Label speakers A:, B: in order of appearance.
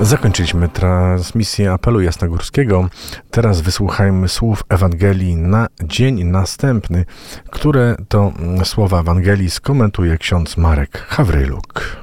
A: Zakończyliśmy transmisję apelu jasnogórskiego. Teraz wysłuchajmy słów Ewangelii na dzień następny, które to słowa Ewangelii skomentuje ksiądz Marek Hawryluk.